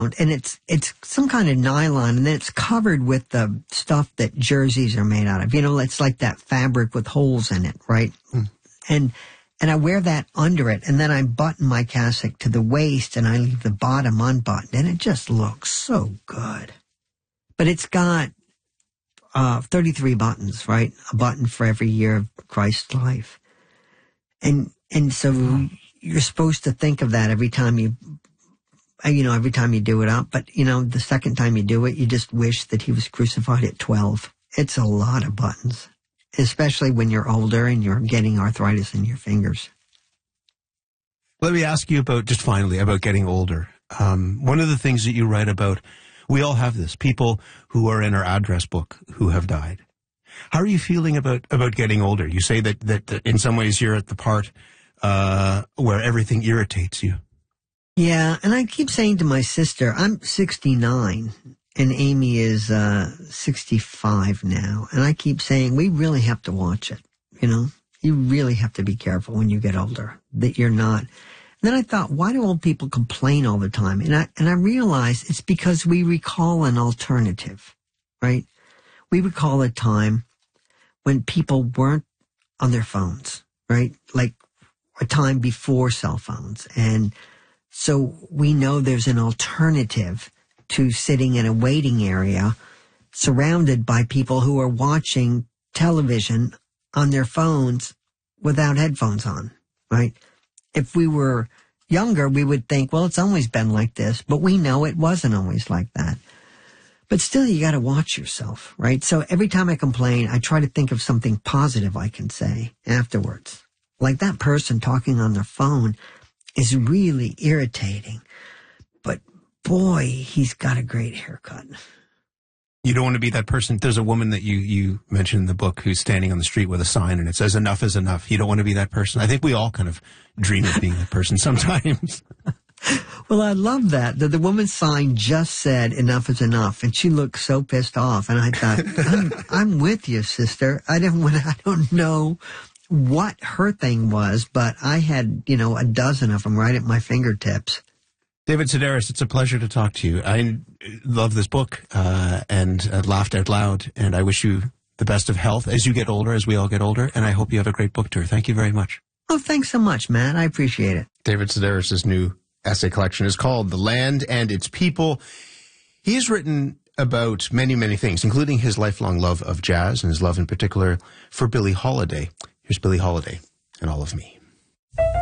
And it's some kind of nylon, and then it's covered with the stuff that jerseys are made out of. You know, it's like that fabric with holes in it, right? And I wear that under it, and then I button my cassock to the waist, and I leave the bottom unbuttoned, and it just looks so good. But it's got 33 buttons, right? A button for every year of Christ's life. And so you're supposed to think of that every time you do it up. But, the second time you do it, you just wish that he was crucified at 12. It's a lot of buttons, especially when you're older and you're getting arthritis in your fingers. Let me ask you about getting older. One of the things that you write about, we all have this, people who are in our address book who have died. How are you feeling about getting older? You say that in some ways you're at the part where everything irritates you. Yeah, and I keep saying to my sister, I'm 69, and Amy is 65 now, and I keep saying, we really have to watch it, You really have to be careful when you get older, that you're not. And then I thought, why do old people complain all the time? And I realized it's because we recall an alternative, right? We recall a time when people weren't on their phones, right? Like a time before cell phones. And so we know there's an alternative to sitting in a waiting area surrounded by people who are watching television on their phones without headphones on, right? If we were younger, we would think, well, it's always been like this, but we know it wasn't always like that. But still, you got to watch yourself, right? So every time I complain, I try to think of something positive I can say afterwards. Like that person talking on their phone is really irritating, but boy, he's got a great haircut. You don't want to be that person. There's a woman that you mentioned in the book who's standing on the street with a sign and it says, enough is enough. You don't want to be that person. I think we all kind of dream of being that person sometimes. Well, I love that the woman's sign just said enough is enough, and she looked so pissed off. And I thought, I'm with you, sister. I don't know what her thing was, but I had, a dozen of them right at my fingertips. David Sedaris, it's a pleasure to talk to you. I love this book and laughed out loud, and I wish you the best of health as you get older, as we all get older, and I hope you have a great book tour. Thank you very much. Oh, thanks so much, Matt. I appreciate it. David Sedaris' new essay collection is called The Land and Its People. He's written about many, many things, including his lifelong love of jazz and his love in particular for Billie Holiday. Here's Billie Holiday and All of Me.